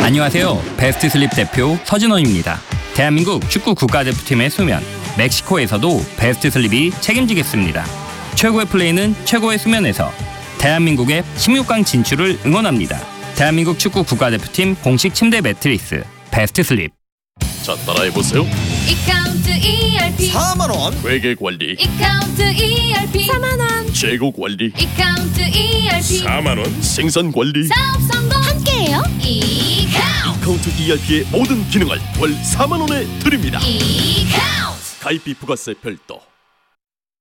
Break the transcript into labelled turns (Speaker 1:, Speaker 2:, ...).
Speaker 1: 안녕하세요. 베스트 슬립 대표 서진원입니다. 대한민국 축구 국가대표팀의 수면, 멕시코에서도 베스트 슬립이 책임지겠습니다. 최고의 플레이는 최고의 수면에서. 대한민국의 16강 진출을 응원합니다. 대한민국 축구 국가대표팀 공식 침대 매트리스 베스트 슬립.
Speaker 2: 자, 따라해보세요.
Speaker 3: 이카운트 ERP
Speaker 2: 4만원 회계관리,
Speaker 3: 이카운트 ERP 4만원
Speaker 2: 재고관리,
Speaker 3: 이카운트 ERP
Speaker 2: 4만원 생산관리.
Speaker 3: 사업 성공 함께해요.
Speaker 2: 이카운트 ERP의 모든 기능을 월 4만원에 드립니다.
Speaker 3: 이카운트
Speaker 2: 가입비 부가세 별도.